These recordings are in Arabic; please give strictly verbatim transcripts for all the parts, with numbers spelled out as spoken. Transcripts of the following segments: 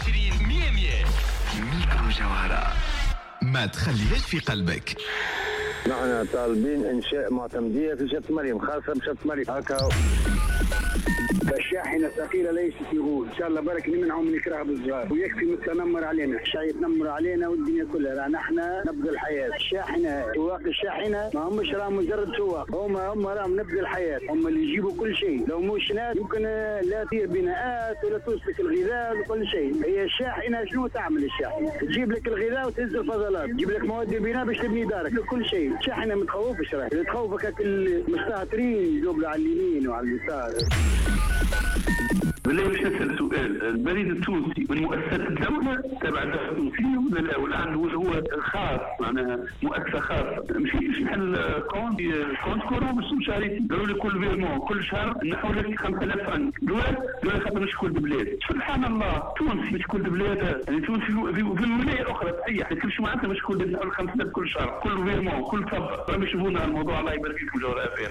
وعشرين مية مية. ميكرو جوهرة، ما تخليهاش في قلبك. نحن طالبين إنشاء معتمدية في شط مريم، خاصة بشط مريم. هكا الشاحنة ثقيلة ليست يقول إن شاء الله برك منعهم من يكره بالصغار، ويكفي متنمر علينا، الشاي يتنمر علينا والدنيا كلها. نحن نبذل الحياة. الشاحنة سواق الشاحنة ما همش راهم مجرد سواق، هم هم راهم نبذل الحياة، هم اللي يجيبوا كل شيء. لو مش ناس يمكن لا تصير بناءات ولا توصلك الغذاء وكل شيء. هي الشاحنة شنو تعمل؟ الشاحنة تجيب لك الغذاء وتهز الفضلات، تجيب لك مواد البناء باش تبني دارك، كل شيء. الشاحنة ما تخوفش، راهي تخوفك المستهترين يقبلوا على اليمين وعلى اليسار. بالله باش نسأل سؤال، البريد التونسي من مؤسسة الدولة تبع الدولة التونسية ولا لا؟ ولا عنده هو خاص، معناها مؤسسة خاصة؟ مشيت باش نحل كونت كونت كورون باش نشاري، قالوا لي كل فيرمون كل شهر نحو لك خمسة آلاف فرنك. دولار دولار خاطر مش كل بلاد. سبحان الله، تونس مش كل بلاد، يعني تونس في في ولاية أخرى صحيح، لكن شو معناتها مش كل نحو خمسة آلاف كل شهر، كل فيرمون كل طب. راهم يشوفونا الموضوع. الله يبارك فيكم جغرافيا.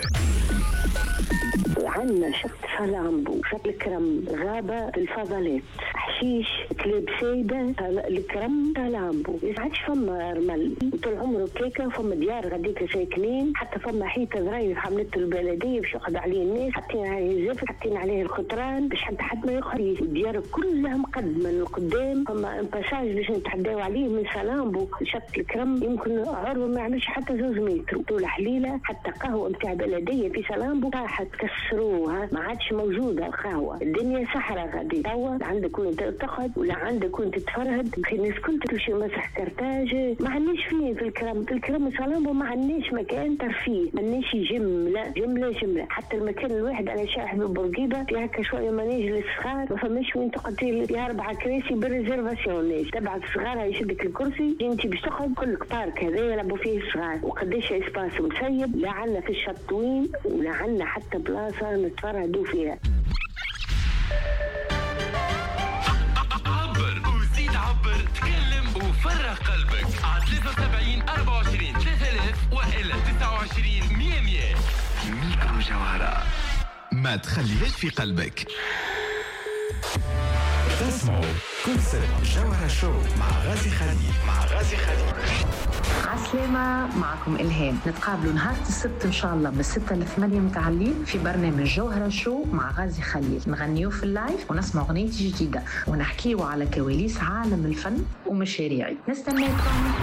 عندنا شط سلامبو، شط الكرم، غابة في الفضلات، حشيش، كلاب سيدة، الكرم، سلامبو. يسعدش فما رمل طول عمره كيكة، فما ديار غاديك ساكنين، حتى فما حيطة صغيرة حملته البلدية باش يقعد عليه الناس، حاطين عليه زفت، حاطين عليه الخطران باش حتى حد ما يخرج. الديار كلها مقدمة لقدام، فما باساج باش نتحداو عليه من سلامبو شط الكرم، يمكن عرض ما يعملش حتى زوج متر. طول حليلة حتى قهوة متاع بلدية في سلامبو طاحت، كسروها، ما عادش موجودة القهوة. الدنيا صحراء غادي توا، عندك وين تقعد ولا عندك وين تتفرهد. في الناس كل تمشي مسح كرتاج، ما عندناش فيه في الكرم. في الكرم سلامبو ما عندناش مكان ترفيه، ما عندناش جملة جملة جملة. حتى المكان الواحد على شاحن بورقيبة في هكا شوية مناج للصغار، ما فماش وين تقعد فيها أربعة كراسي بالريزرفاسيون. تبع الصغار يشدك الكرسي، انت باش تقعد كل بارك هذا يلعبوا فيه الصغار. وقديش اسباس مسيب، لا عندنا في الشط طويل ولا عندنا حتى بلاصة نتفرهدوا فيها. عبر وزيد عبر، تكلم وفرغ قلبك على ثلاثة وسبعين أربعة وعشرين ثلاثة آلاف وإلا تسعة وعشرين مية مية. ميكرو جوهرة، ما تخليهاش في قلبك. تسمعوا كونسيبت جوهرة شو مع غازي خليل مع غازي خليل. عسلامة، معكم إلهام. نتقابلوا نهار السبت إن شاء الله من ستة لثمانية متعلين في برنامج جوهرة شو مع غازي خليل. نغنيو في اللايف ونسمع أغنية جديدة ونحكيو على كواليس عالم الفن ومشاريعي. نستناكم.